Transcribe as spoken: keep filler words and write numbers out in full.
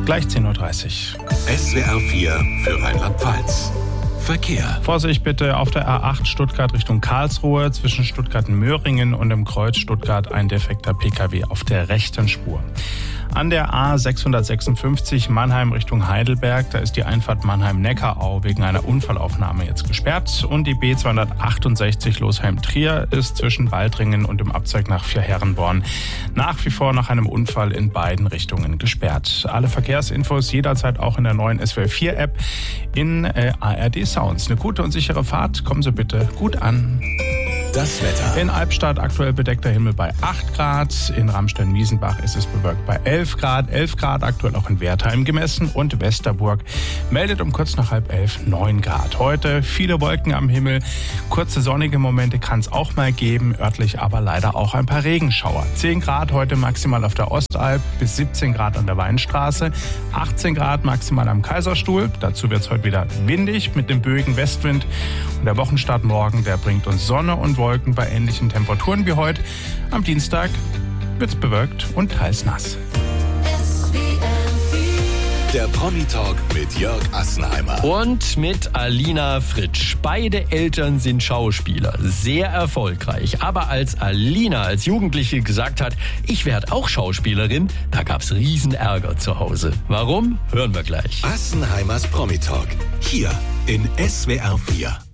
Gleich zehn Uhr dreißig. S W R vier für Rheinland-Pfalz. Verkehr. Vorsicht bitte auf der A acht Stuttgart Richtung Karlsruhe. Zwischen Stuttgart-Möhringen und dem Kreuz Stuttgart ein defekter Pkw auf der rechten Spur. An der A sechshundertsechsundfünfzig Mannheim Richtung Heidelberg, da ist die Einfahrt Mannheim-Neckarau wegen einer Unfallaufnahme jetzt gesperrt. Und die B zweihundertachtundsechzig Losheim-Trier ist zwischen Baldringen und dem Abzweig nach Vierherrenborn nach wie vor nach einem Unfall in beiden Richtungen gesperrt. Alle Verkehrsinfos jederzeit auch in der neuen S W R vier App in äh, A R D Sounds. Eine gute und sichere Fahrt, kommen Sie bitte gut an. Das Wetter. In Albstadt aktuell bedeckter Himmel bei acht Grad. In Ramstein-Miesenbach ist es bewölkt bei elf Grad. elf Grad aktuell auch in Wertheim gemessen. Und Westerburg meldet um kurz nach halb elf neun Grad. Heute viele Wolken am Himmel. Kurze sonnige Momente kann es auch mal geben. Örtlich aber leider auch ein paar Regenschauer. zehn Grad heute maximal auf der Ostalb. Bis siebzehn Grad an der Weinstraße. achtzehn Grad maximal am Kaiserstuhl. Dazu wird es heute wieder windig mit dem böigen Westwind. Und der Wochenstart morgen, der bringt uns Sonne und Wolken bei ähnlichen Temperaturen wie heute. Am Dienstag wird es bewölkt und teils nass. Der Promi-Talk mit Jörg Assenheimer. Und mit Alina Fritsch. Beide Eltern sind Schauspieler, sehr erfolgreich. Aber als Alina als Jugendliche gesagt hat, ich werde auch Schauspielerin, da gab's riesen Ärger zu Hause. Warum? Hören wir gleich. Assenheimers Promi-Talk. Hier in S W R vier.